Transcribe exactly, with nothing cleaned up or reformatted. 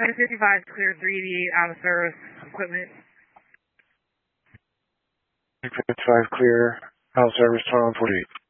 nine fifty-five, clear three eighty-eight out of service equipment. nine fifty-five, clear out of service, twenty-one forty-eight.